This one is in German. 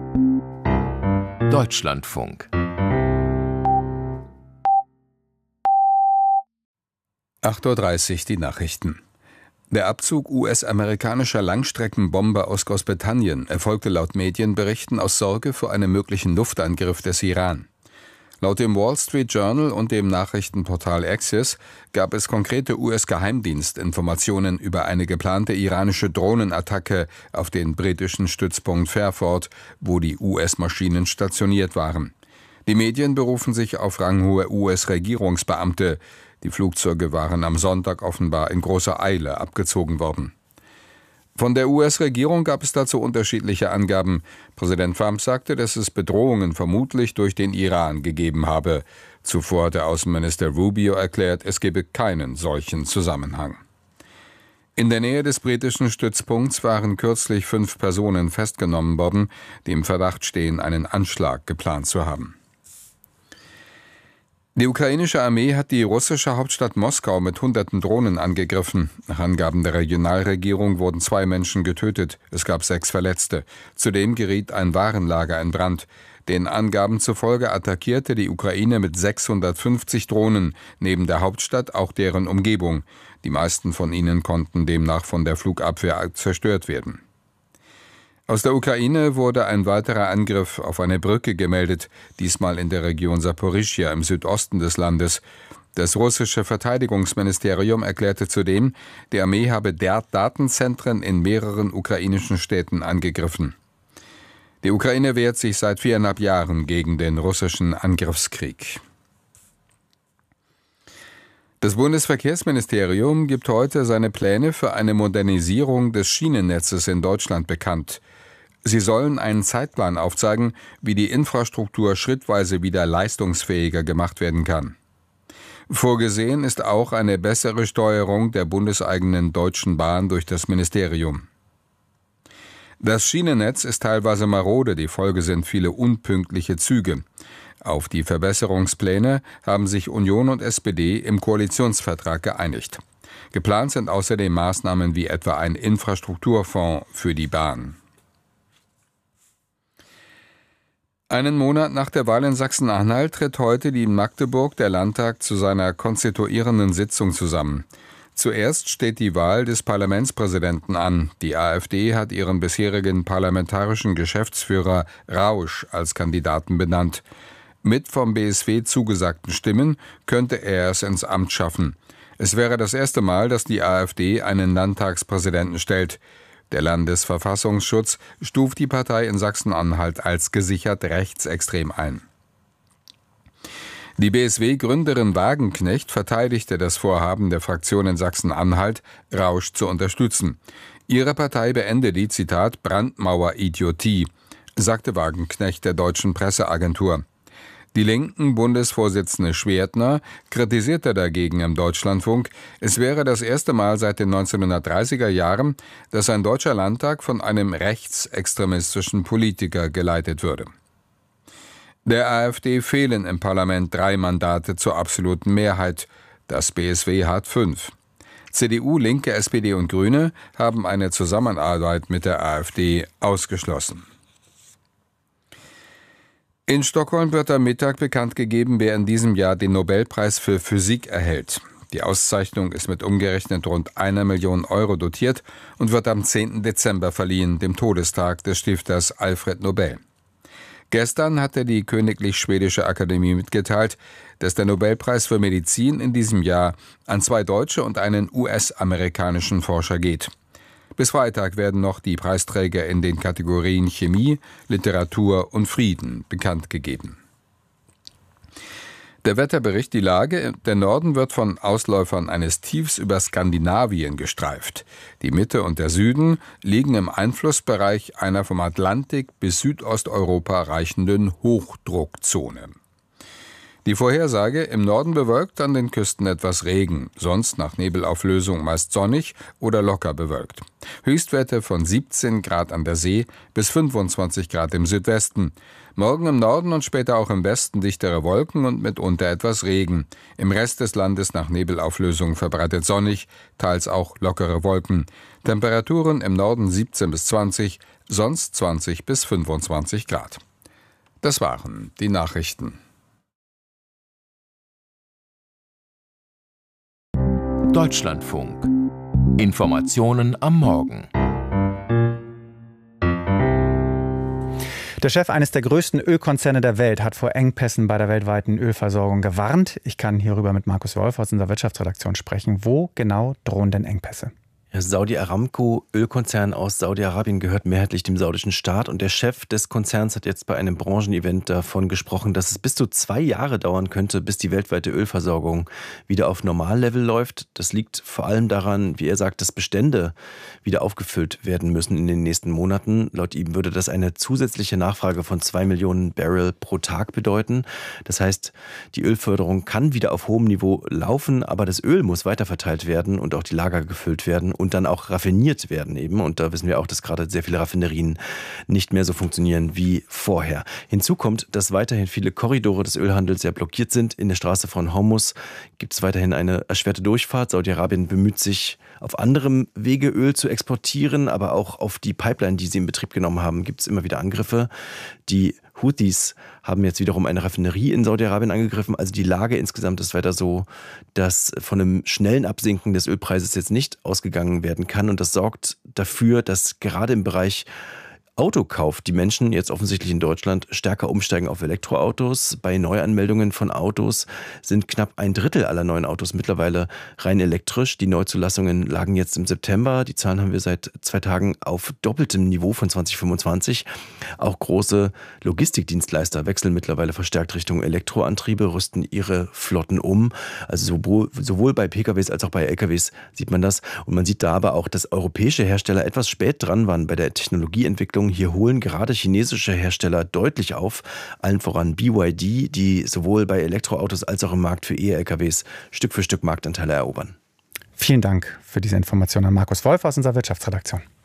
Deutschlandfunk 8:30 Uhr die Nachrichten. Der Abzug US-amerikanischer Langstreckenbomber aus Großbritannien erfolgte laut Medienberichten aus Sorge vor einem möglichen Luftangriff des Iran. Laut dem Wall Street Journal und dem Nachrichtenportal Axios gab es konkrete US-Geheimdienstinformationen über eine geplante iranische Drohnenattacke auf den britischen Stützpunkt Fairford, wo die US-Maschinen stationiert waren. Die Medien berufen sich auf ranghohe US-Regierungsbeamte. Die Flugzeuge waren am Sonntag offenbar in großer Eile abgezogen worden. Von der US-Regierung gab es dazu unterschiedliche Angaben. Präsident Trump sagte, dass es Bedrohungen vermutlich durch den Iran gegeben habe. Zuvor hat der Außenminister Rubio erklärt, es gebe keinen solchen Zusammenhang. In der Nähe des britischen Stützpunkts waren kürzlich 5 Personen festgenommen worden, die im Verdacht stehen, einen Anschlag geplant zu haben. Die ukrainische Armee hat die russische Hauptstadt Moskau mit hunderten Drohnen angegriffen. Nach Angaben der Regionalregierung wurden 2 Menschen getötet. Es gab 6 Verletzte. Zudem geriet ein Warenlager in Brand. Den Angaben zufolge attackierte die Ukraine mit 650 Drohnen, neben der Hauptstadt auch deren Umgebung. Die meisten von ihnen konnten demnach von der Flugabwehr zerstört werden. Aus der Ukraine wurde ein weiterer Angriff auf eine Brücke gemeldet, diesmal in der Region Saporischschja im Südosten des Landes. Das russische Verteidigungsministerium erklärte zudem, die Armee habe Datenzentren in mehreren ukrainischen Städten angegriffen. Die Ukraine wehrt sich seit 4,5 Jahren gegen den russischen Angriffskrieg. Das Bundesverkehrsministerium gibt heute seine Pläne für eine Modernisierung des Schienennetzes in Deutschland bekannt. Sie sollen einen Zeitplan aufzeigen, wie die Infrastruktur schrittweise wieder leistungsfähiger gemacht werden kann. Vorgesehen ist auch eine bessere Steuerung der bundeseigenen Deutschen Bahn durch das Ministerium. Das Schienennetz ist teilweise marode, die Folge sind viele unpünktliche Züge. Auf die Verbesserungspläne haben sich Union und SPD im Koalitionsvertrag geeinigt. Geplant sind außerdem Maßnahmen wie etwa ein Infrastrukturfonds für die Bahn. Einen Monat nach der Wahl in Sachsen-Anhalt tritt heute in Magdeburg der Landtag zu seiner konstituierenden Sitzung zusammen. Zuerst steht die Wahl des Parlamentspräsidenten an. Die AfD hat ihren bisherigen parlamentarischen Geschäftsführer Rausch als Kandidaten benannt. Mit vom BSW zugesagten Stimmen könnte er es ins Amt schaffen. Es wäre das erste Mal, dass die AfD einen Landtagspräsidenten stellt. Der Landesverfassungsschutz stuft die Partei in Sachsen-Anhalt als gesichert rechtsextrem ein. Die BSW-Gründerin Wagenknecht verteidigte das Vorhaben der Fraktion in Sachsen-Anhalt, Rausch zu unterstützen. Ihre Partei beende die, Zitat, Brandmauer-Idiotie, sagte Wagenknecht der deutschen Presseagentur. Die linken Bundesvorsitzende Schwertner kritisierte dagegen im Deutschlandfunk, es wäre das erste Mal seit den 1930er Jahren, dass ein deutscher Landtag von einem rechtsextremistischen Politiker geleitet würde. Der AfD fehlen im Parlament 3 Mandate zur absoluten Mehrheit. Das BSW hat 5. CDU, Linke, SPD und Grüne haben eine Zusammenarbeit mit der AfD ausgeschlossen. In Stockholm wird am Mittag bekannt gegeben, wer in diesem Jahr den Nobelpreis für Physik erhält. Die Auszeichnung ist mit umgerechnet rund 1 Million Euro dotiert und wird am 10. Dezember verliehen, dem Todestag des Stifters Alfred Nobel. Gestern hatte die Königlich Schwedische Akademie mitgeteilt, dass der Nobelpreis für Medizin in diesem Jahr an 2 deutsche und einen US-amerikanischen Forscher geht. Bis Freitag werden noch die Preisträger in den Kategorien Chemie, Literatur und Frieden bekannt gegeben. Der Wetterbericht: Die Lage: Der Norden wird von Ausläufern eines Tiefs über Skandinavien gestreift. Die Mitte und der Süden liegen im Einflussbereich einer vom Atlantik bis Südosteuropa reichenden Hochdruckzone. Die Vorhersage: Im Norden bewölkt, an den Küsten etwas Regen, sonst nach Nebelauflösung meist sonnig oder locker bewölkt. Höchstwerte von 17 Grad an der See bis 25 Grad im Südwesten. Morgen im Norden und später auch im Westen dichtere Wolken und mitunter etwas Regen. Im Rest des Landes nach Nebelauflösung verbreitet sonnig, teils auch lockere Wolken. Temperaturen im Norden 17 bis 20, sonst 20 bis 25 Grad. Das waren die Nachrichten. Deutschlandfunk. Informationen am Morgen. Der Chef eines der größten Ölkonzerne der Welt hat vor Engpässen bei der weltweiten Ölversorgung gewarnt. Ich kann hierüber mit Markus Wolf aus unserer Wirtschaftsredaktion sprechen. Wo genau drohen denn Engpässe? Saudi Aramco, Ölkonzern aus Saudi-Arabien, gehört mehrheitlich dem saudischen Staat. Und der Chef des Konzerns hat jetzt bei einem Branchenevent davon gesprochen, dass es bis zu 2 Jahre dauern könnte, bis die weltweite Ölversorgung wieder auf Normallevel läuft. Das liegt vor allem daran, wie er sagt, dass Bestände wieder aufgefüllt werden müssen in den nächsten Monaten. Laut ihm würde das eine zusätzliche Nachfrage von 2 Millionen Barrel pro Tag bedeuten. Das heißt, die Ölförderung kann wieder auf hohem Niveau laufen, aber das Öl muss weiterverteilt werden und auch die Lager gefüllt werden und dann auch raffiniert werden eben. Und da wissen wir auch, dass gerade sehr viele Raffinerien nicht mehr so funktionieren wie vorher. Hinzu kommt, dass weiterhin viele Korridore des Ölhandels ja blockiert sind. In der Straße von Hormuz gibt es weiterhin eine erschwerte Durchfahrt. Saudi-Arabien bemüht sich, auf anderem Wege Öl zu exportieren, aber auch auf die Pipeline, die sie in Betrieb genommen haben, gibt es immer wieder Angriffe. Die Houthis haben jetzt wiederum eine Raffinerie in Saudi-Arabien angegriffen. Also die Lage insgesamt ist weiter so, dass von einem schnellen Absinken des Ölpreises jetzt nicht ausgegangen werden kann. Und das sorgt dafür, dass gerade im Bereich Autokauf die Menschen jetzt offensichtlich in Deutschland stärker umsteigen auf Elektroautos. Bei Neuanmeldungen von Autos sind knapp 1/3 aller neuen Autos mittlerweile rein elektrisch. Die Neuzulassungen lagen jetzt im September. Die Zahlen haben wir seit 2 Tagen auf doppeltem Niveau von 2025. Auch große Logistikdienstleister wechseln mittlerweile verstärkt Richtung Elektroantriebe, rüsten ihre Flotten um. Also sowohl bei PKWs als auch bei LKWs sieht man das. Und man sieht da aber auch, dass europäische Hersteller etwas spät dran waren bei der Technologieentwicklung. Hier holen gerade chinesische Hersteller deutlich auf, allen voran BYD, die sowohl bei Elektroautos als auch im Markt für E-LKWs Stück für Stück Marktanteile erobern. Vielen Dank für diese Information an Markus Wolf aus unserer Wirtschaftsredaktion.